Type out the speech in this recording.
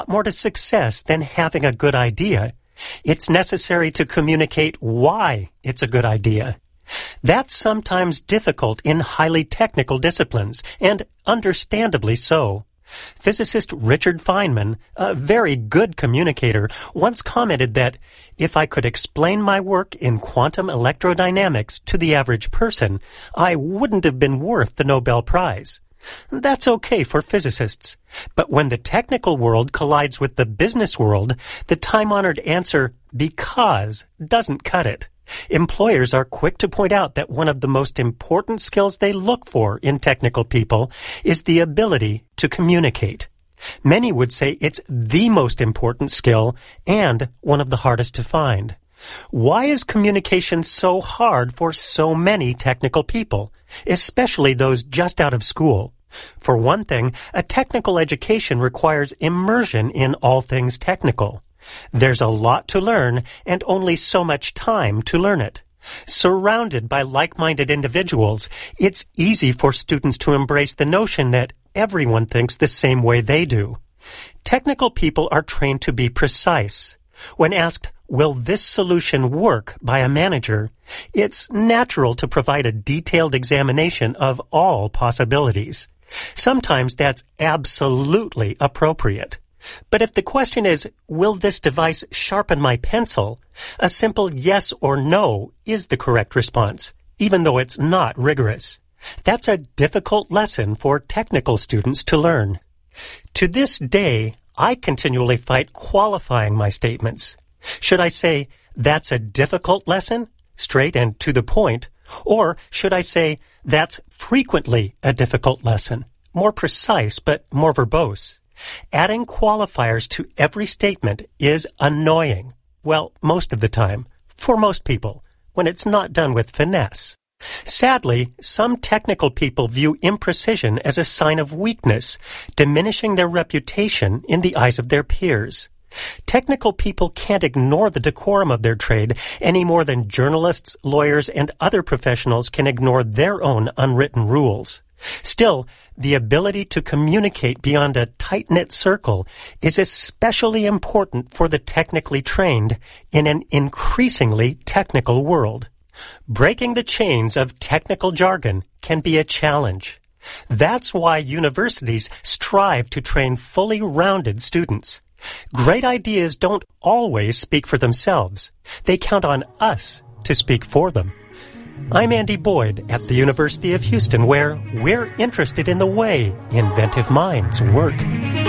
more to success than having a good idea. It's necessary to communicate why it's a good idea. That's sometimes difficult in highly technical disciplines, and understandably so. Physicist Richard Feynman, a very good communicator, once commented that if I could explain my work in quantum electrodynamics to the average person, I wouldn't have been worth the Nobel Prize. That's okay for physicists. But when the technical world collides with the business world, the time-honored answer, because, doesn't cut it. Employers are quick to point out that one of the most important skills they look for in technical people is the ability to communicate. Many would say it's the most important skill and one of the hardest to find. Why is communication so hard for so many technical people, especially those just out of school? For one thing, a technical education requires immersion in all things technical. There's a lot to learn and only so much time to learn it. Surrounded by like-minded individuals, it's easy for students to embrace the notion that everyone thinks the same way they do. Technical people are trained to be precise. When asked, will this solution work by a manager, it's natural to provide a detailed examination of all possibilities. Sometimes that's absolutely appropriate. But if the question is, will this device sharpen my pencil, a simple yes or no is the correct response, even though it's not rigorous. That's a difficult lesson for technical students to learn. To this day, I continually fight qualifying my statements. Should I say, that's a difficult lesson, straight and to the point, or should I say, that's frequently a difficult lesson, more precise but more verbose? Adding qualifiers to every statement is annoying. Well, most of the time, for most people, when it's not done with finesse. Sadly, some technical people view imprecision as a sign of weakness, diminishing their reputation in the eyes of their peers. Technical people can't ignore the decorum of their trade any more than journalists, lawyers, and other professionals can ignore their own unwritten rules. Still, the ability to communicate beyond a tight-knit circle is especially important for the technically trained in an increasingly technical world. Breaking the chains of technical jargon can be a challenge. That's why universities strive to train fully rounded students. Great ideas don't always speak for themselves. They count on us to speak for them. I'm Andy Boyd at the University of Houston, where we're interested in the way inventive minds work.